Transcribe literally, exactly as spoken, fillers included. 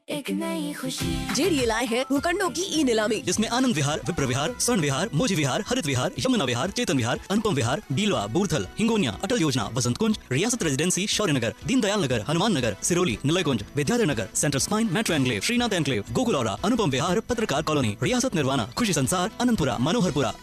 एक नई खुशी। जेडीए लाए है भूखंडों की ई नीलामी, जिसमें आनंद विहार, विप्र विहार, स्वर्ण विहार, मोजी विहार, हरित विहार, यमुना विहार, चेतन विहार, अनुपम विहार, बीलवा, बूर्थल, हिंगोनिया, अटल योजना, वसंत कुंज, रियासत रेजिडेंसी, शौर्य नगर, Deendayal Nagar, Hanuman Nagar, Siroli, निलयकुंज, Vidyadhar Nagar, central spine, metro enclave, Srinath enclave, गोकुलौरा, अनुपम विहार, पत्रकार कॉलोनी, रियासत निर्वाणा, खुशी संसार, अनंतपुरा, मनोहरपुरा,